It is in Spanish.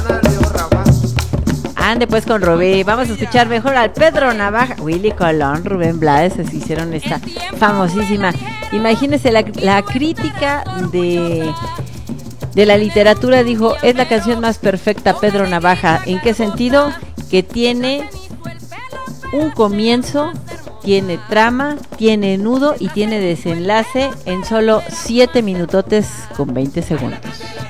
Ande pues con Rubí, vamos a escuchar mejor al Pedro Navaja, Willy Colón, Rubén Blades, se hicieron esta famosísima. Imagínense la crítica de la literatura dijo, es la canción más perfecta Pedro Navaja. ¿En qué sentido? Que tiene un comienzo, tiene trama, tiene nudo y tiene desenlace en solo 7 minutotes con 20 segundos.